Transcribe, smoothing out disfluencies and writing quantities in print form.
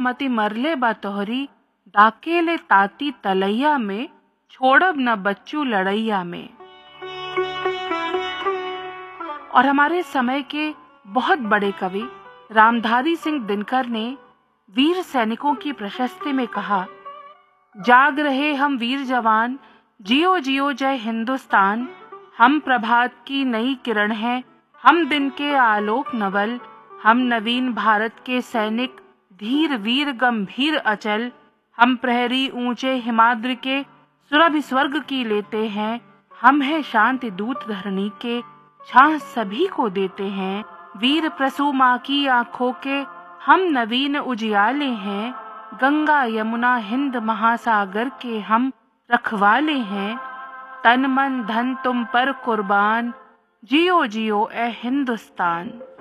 मति मरले बा तोहरी, डाकेले ताती तलैया में, छोड़ब न बच्चू लड़ैया में। और हमारे समय के बहुत बड़े कवि रामधारी सिंह दिनकर ने वीर सैनिकों की प्रशस्ति में कहा, जाग रहे हम वीर जवान, जियो जियो जय हिंदुस्तान। हम प्रभात की नई किरण हैं, हम दिन के आलोक नवल। हम नवीन भारत के सैनिक, धीर वीर गंभीर अचल। हम प्रहरी ऊंचे हिमाद्रि के, सुरभि स्वर्ग की लेते हैं। हम हैं शांति दूत धरणी के, छाह सभी को देते हैं। वीर प्रसू माँ की आंखों के, हम नवीन उजियाले हैं। गंगा यमुना हिंद महासागर के हम रखवाले हैं। तन मन धन तुम पर कुर्बान, जियो जियो ए हिंदुस्तान।